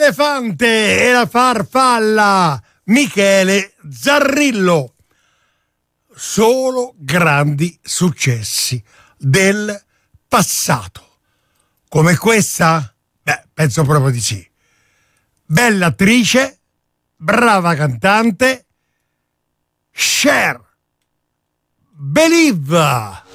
l'elefante e la farfalla, Michele Zarrillo. Solo grandi successi del passato. Come questa? Beh, penso proprio di sì. Bella attrice, brava cantante, Cher, Believe.